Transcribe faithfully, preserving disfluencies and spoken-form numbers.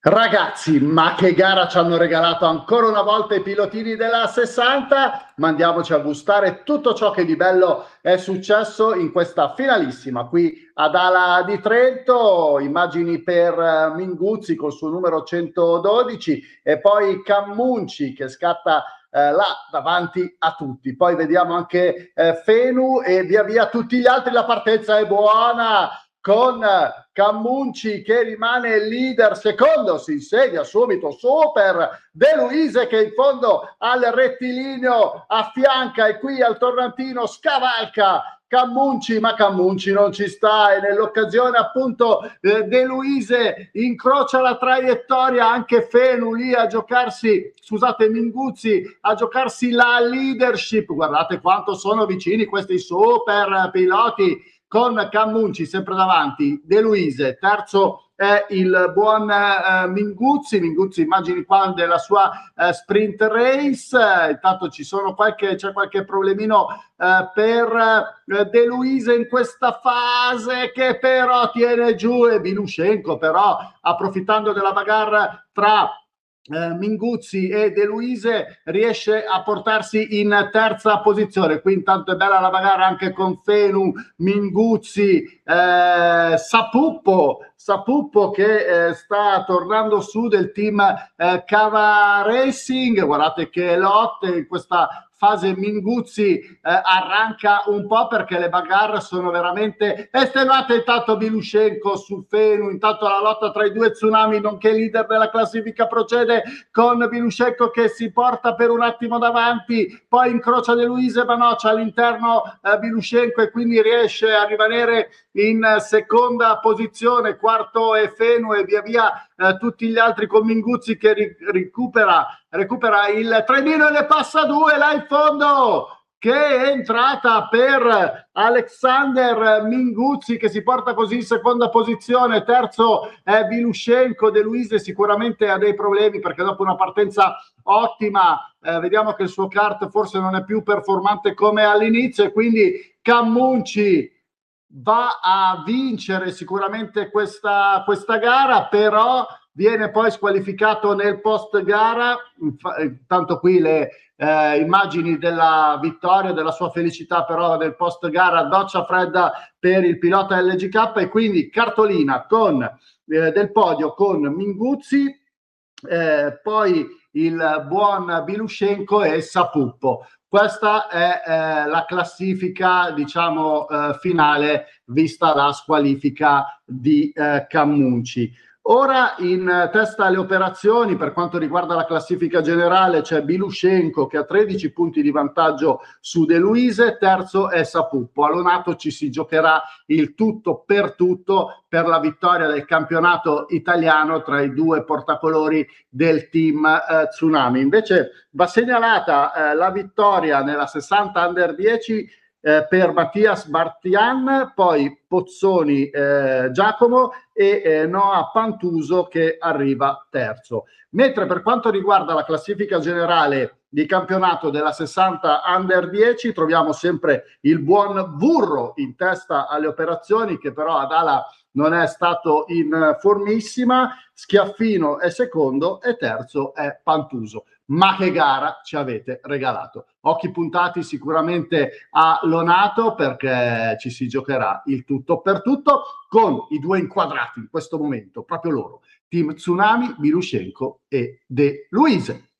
Ragazzi, ma che gara ci hanno regalato ancora una volta i pilotini della sessanta? Ma andiamoci a gustare tutto ciò che di bello è successo in questa finalissima qui ad Ala di Trento. Immagini per uh, Minguzzi col suo numero centododici e poi Cammunci che scatta eh, là davanti a tutti. Poi vediamo anche eh, Fenu e via via tutti gli altri. La partenza è buona con Cammunci che rimane leader, secondo si insedia subito Super De Luise che in fondo al rettilineo affianca e qui al tornantino scavalca Cammunci, ma Cammunci non ci sta e nell'occasione appunto eh, De Luise incrocia la traiettoria, anche Fenu lì a giocarsi, scusate Minguzzi, a giocarsi la leadership. Guardate quanto sono vicini questi super piloti, con Cammunci sempre davanti, De Luise, terzo è il buon eh, Minguzzi, Minguzzi immagini qua della sua eh, sprint race, eh, intanto ci sono qualche, c'è qualche problemino eh, per eh, De Luise in questa fase che però tiene giù e Vilushenko però approfittando della bagarre tra Eh, Minguzzi e De Luise riesce a portarsi in terza posizione. Qui intanto è bella la bagarre anche con Fenu, Minguzzi, eh, Sapuppo Sapuppo che eh, sta tornando su del team eh, Cava Racing. Guardate che lotte in questa fase. Minguzzi eh, arranca un po' perché le bagarre sono veramente estenuate. Intanto Vilushenko sul Fenu, intanto la lotta tra i due Tsunami nonché leader della classifica procede con Vilushenko che si porta per un attimo davanti, poi incrocia De Luise ma no, c'è all'interno eh, Vilushenko e quindi riesce a rimanere in seconda posizione. Quarto è Fenu e via via eh, tutti gli altri con Minguzzi che ri- recupera recupera il trenino e ne passa due là in fondo, che è entrata per Alexander Minguzzi che si porta così in seconda posizione. Terzo è Vilushenko. De Luise sicuramente ha dei problemi perché dopo una partenza ottima eh, vediamo che il suo kart forse non è più performante come all'inizio e quindi Cammunci va a vincere sicuramente questa, questa gara, però viene poi squalificato nel post gara. Tanto qui le eh, immagini della vittoria, della sua felicità, però del post gara, doccia fredda per il pilota L G K e quindi cartolina con eh, del podio con Minguzzi, eh, poi il buon Vilushenko e Sapuppo. Questa è eh, la classifica, diciamo, eh, finale, vista la squalifica di eh, Cammunci. Ora in testa alle operazioni per quanto riguarda la classifica generale c'è Vilushenko che ha tredici punti di vantaggio su De Luise, terzo è Sapuppo. A Lonato ci si giocherà il tutto per tutto per la vittoria del campionato italiano tra i due portacolori del team eh, Tsunami. Invece va segnalata eh, la vittoria nella sessanta under dieci Eh, per Mattias Bartian, poi Pozzoni eh, Giacomo e eh, Noah Pantuso che arriva terzo. Mentre per quanto riguarda la classifica generale di campionato della sessanta under dieci troviamo sempre il buon Burro in testa alle operazioni, che però ad Ala non è stato in formissima. Schiaffino è secondo e terzo è Pantuso. Ma che gara ci avete regalato! Occhi puntati sicuramente a Lonato perché ci si giocherà il tutto per tutto con i due inquadrati in questo momento, proprio loro, team Tsunami, Vilushenko e De Luise.